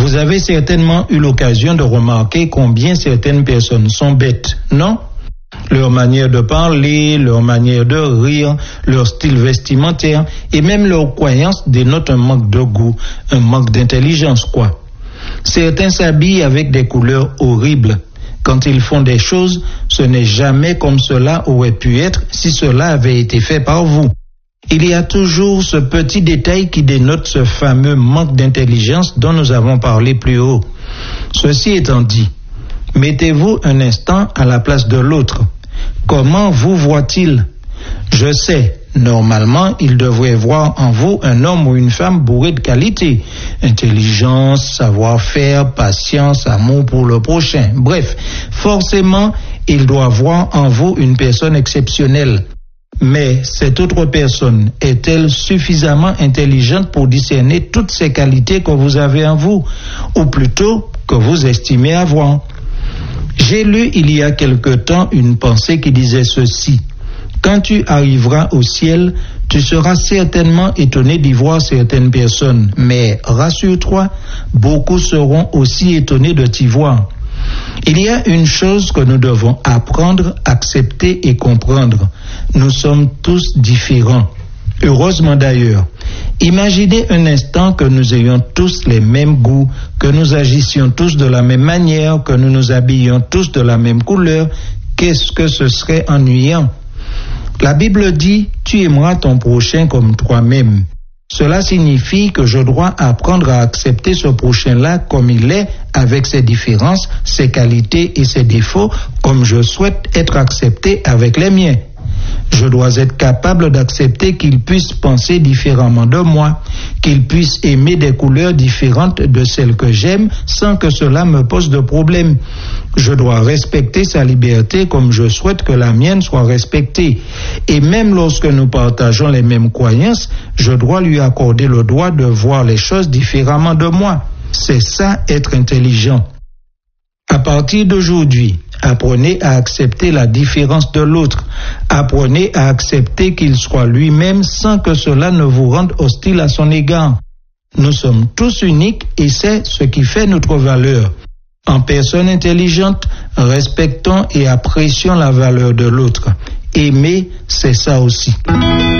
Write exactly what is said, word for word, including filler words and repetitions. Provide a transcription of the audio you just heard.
Vous avez certainement eu l'occasion de remarquer combien certaines personnes sont bêtes, non? Leur manière de parler, leur manière de rire, leur style vestimentaire et même leurs croyances dénotent un manque de goût, un manque d'intelligence, quoi. Certains s'habillent avec des couleurs horribles. Quand ils font des choses, ce n'est jamais comme cela aurait pu être si cela avait été fait par vous. Il y a toujours ce petit détail qui dénote ce fameux manque d'intelligence dont nous avons parlé plus haut. Ceci étant dit, mettez-vous un instant à la place de l'autre. Comment vous voit-il? Je sais, normalement, il devrait voir en vous un homme ou une femme bourré de qualité. Intelligence, savoir-faire, patience, amour pour le prochain. Bref, forcément, il doit voir en vous une personne exceptionnelle. Mais cette autre personne est-elle suffisamment intelligente pour discerner toutes ces qualités que vous avez en vous, ou plutôt que vous estimez avoir? J'ai lu il y a quelque temps une pensée qui disait ceci: quand tu arriveras au ciel, tu seras certainement étonné d'y voir certaines personnes, mais rassure-toi, beaucoup seront aussi étonnés de t'y voir. Il y a une chose que nous devons apprendre, accepter et comprendre. Nous sommes tous différents. Heureusement d'ailleurs. Imaginez un instant que nous ayons tous les mêmes goûts, que nous agissions tous de la même manière, que nous nous habillions tous de la même couleur. Qu'est-ce que ce serait ennuyant? La Bible dit « Tu aimeras ton prochain comme toi-même ». Cela signifie que je dois apprendre à accepter ce prochain-là comme il est, avec ses différences, ses qualités et ses défauts, comme je souhaite être accepté avec les miens. Je dois être capable d'accepter qu'il puisse penser différemment de moi, qu'il puisse aimer des couleurs différentes de celles que j'aime sans que cela me pose de problème. Je dois respecter sa liberté comme je souhaite que la mienne soit respectée. Et même lorsque nous partageons les mêmes croyances, je dois lui accorder le droit de voir les choses différemment de moi. C'est ça être intelligent. À partir d'aujourd'hui, apprenez à accepter la différence de l'autre. Apprenez à accepter qu'il soit lui-même sans que cela ne vous rende hostile à son égard. Nous sommes tous uniques et c'est ce qui fait notre valeur. En personne intelligente, respectons et apprécions la valeur de l'autre. Aimer, c'est ça aussi.